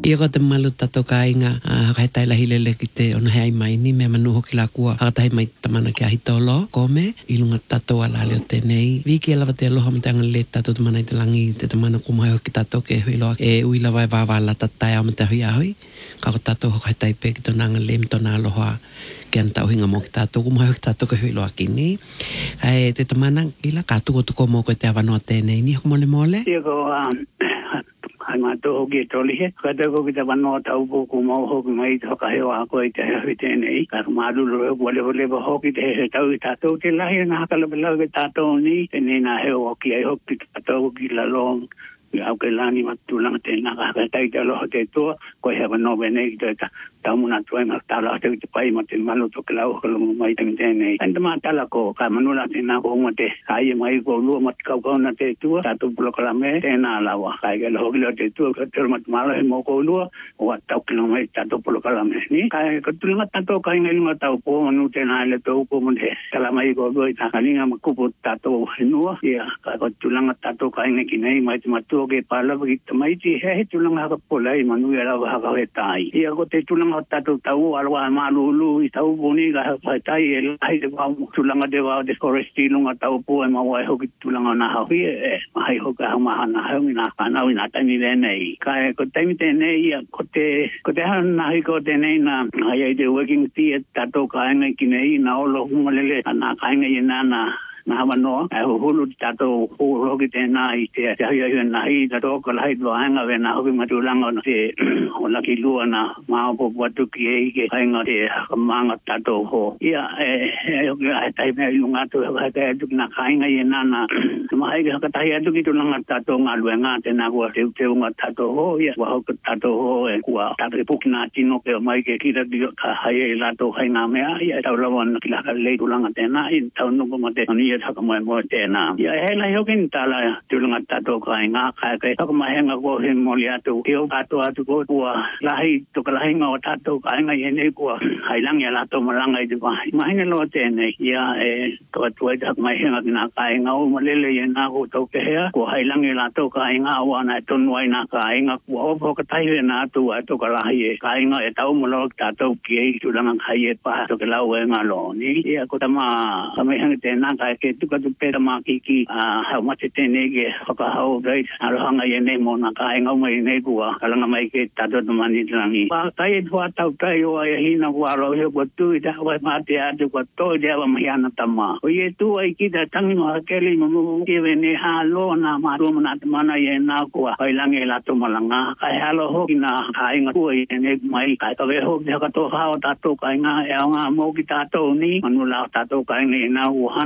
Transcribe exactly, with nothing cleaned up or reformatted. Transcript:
Ia ko te malu tato ka inga hakai tai lahi lele ki te ona hei mai ni me manu hoki la kua hakatai mai tamana ki a hitolo kome ilunga tato ala leo tenei viki ala te aloha mate anga le tato tamana i te langi te tamana kumai hoki tato ke hui loa e ui lawa e wawa la tatai au mate hui ahui kako tato hokai tai pe ki tona anga le mtona aloha ke an tau hinga mo ki tato kumai hoki tato ke hui loa kini ai te tamana ila ka tuko tuko mo ko te awanoa tenei ni hako mole mole Ia ko ai ma to hoki toli he ka te ko ki te wanoa tau po ku mau hoki mai to ka hewa ko i te hui tēnei ka maru lo wale wale ba hoki te he tau i tātou te lahi na haka lawe lawe tātou ni tēnei na hewa ki ai hoki tātou ki la long au ke lani matulanga tēnā ka haka tai te aloha te toa ko he wanoa wene i te tau muna tuai ma tala te te pai ma te malu to ke lau kalungu mai te tēnei enda ma tala ko ka manula tēnā ko unga te kai mai ko lua mat kau kau na te tua tātou pula kalame tēnā lawa kai ke loho kilo te tua ka tero mat malo he mo ko lua o tau kilo mai tātou pula kalame ni kai ka tulinga tātou kai ngai lunga tau po manu tēnā ele tau po mune tala mai ko lua i tākaninga ma kupo tātou henua ia ka ka tulanga tātou kai ngai ki nei mai te matua ke pala ki te mai ti he he tulanga haka pola i manu ia lawa haka he tai ia ko te tulanga tātou tau alwa malulu i tau poni ka haka he tai e lai te wau tulanga te wau te foresti lunga tau po e mawa e hoki tulanga na hau e e mahai hoka hau maha na hau i nā whanau i nā taimi renei ka e ko taimi tēnei ia ko te ko te hana nahi ko tēnei na ai ai te working tea tātou kaenga ki nei na olo humalele nā kaenga i nā na na hawa noa e hulu tātou hoki tēnā i te te hui hui nahi tātou ka lahi tua hanga we nā hoki matulanga o te o laki lua na maapo watuki e ike hainga te hakamanga tātou ho ia e hoki e tai mea iunga tu haka tai atuki nā kainga i nā na mahai ki haka tai atuki tulanga tātou ngā luenga tēnā kua te te unga tātou ho ia kua hoka tātou ho e kua tātou puki nā tino ke o mai ke kira ki ka hai e lātou hainga mea ia tau lawa na ki laka lei tulanga tēnā i tau nuku ma te ia haka mai mo tēnā. Ia e lai hoki ni tāla tulunga tātou kai ngā kai kai haka mai henga ko he moli atu ki o tātou atu ko kua lahi toka lahi ngā o tātou kai ngā i nei kua hailangi a lātou malanga i te wahi. Mahine loa tēnei. Ia e toka tuai te haka mai henga ki nā kai ngā o malele i nā ko tau kehea kua hailangi a lātou kai ngā o ana e tonu ai nā kai ngā kua opo ka taiwe nā atu a toka lahi e kai ngā e tau malo tātou ki e tulanga kai e paha toka lau e ngā lo ni. Ia ko tama kamai henga tēnā kai ke tuka tu pera makiki a hau mate tēnei ke whakahau rei arohanga i nei mo nā kai ngau mai nei kua kalanga mai ke tātou tamani rangi. Pa kai e tua tau tai o ai hina kua alo heo kua tui te hawa mate atu kua toi te hawa mahiana tama. O ie tu ai ki te tangi mo hakeli mo mo kewe ne halo nā mātua mana tamana i e nā kua hailangi e lato malanga. Kai halo hoki nā kai ngā kua i e nei mai kai kawe hoki te hakato hao tātou kai ngā e au ngā mo ki tātou ni manu lao tātou kai ngā e nā uha